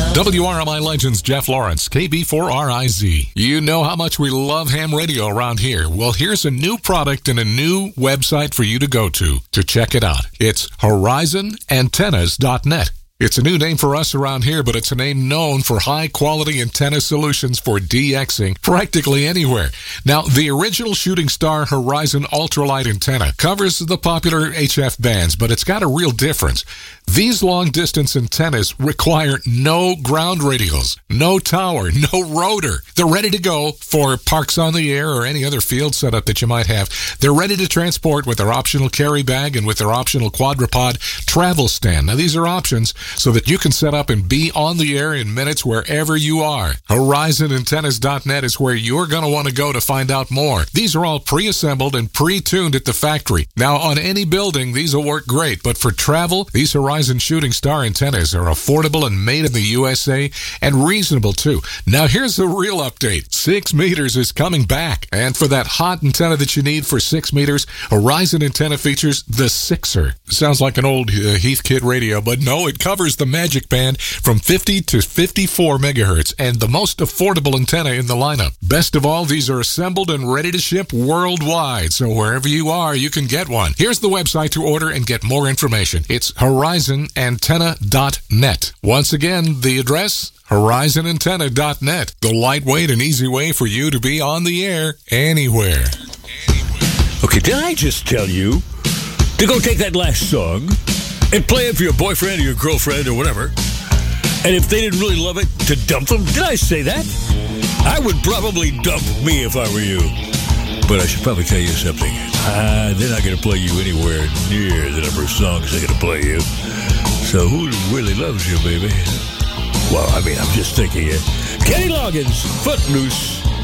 WRMI Legends Jeff Lawrence, KB4RIZ. You know how much we love ham radio around here. Well, here's a new product and a new website for you to go to check it out. It's horizonantennas.net. It's a new name for us around here, but it's a name known for high-quality antenna solutions for DXing practically anywhere. Now, the original Shooting Star Horizon Ultralight antenna covers the popular HF bands, but it's got a real difference. These long-distance antennas require no ground radials, no tower, no rotor. They're ready to go for parks on the air or any other field setup that you might have. They're ready to transport with their optional carry bag and with their optional quadrupod travel stand. Now, these are options so that you can set up and be on the air in minutes wherever you are. HorizonAntennas.net is where you're going to want to go to find out more. These are all pre-assembled and pre-tuned at the factory. Now, on any building, these will work great, but for travel, these Horizon Shooting Star antennas are affordable and made in the USA and reasonable, too. Now, here's the real update. 6 meters is coming back, and for that hot antenna that you need for 6 meters, Horizon Antenna features the Sixer. Sounds like an old Heathkit radio, but no, it covers the magic band from 50 to 54 megahertz and the most affordable antenna in the lineup. Best of all, these are assembled and ready to ship worldwide, so wherever you are, you can get one. Here's the website to order and get more information. It's horizonantenna.net. Once again, the address, horizonantenna.net. The lightweight and easy way for you to be on the air anywhere. Okay, did I just tell you to go take that last song and play it for your boyfriend or your girlfriend or whatever? And if they didn't really love it, to dump them? Did I say that? I would probably dump me if I were you. But I should probably tell you something. They're not going to play you anywhere near the number of songs they're going to play you. So who really loves you, baby? Well, I mean, I'm just thinking it. Kenny Loggins, Footloose.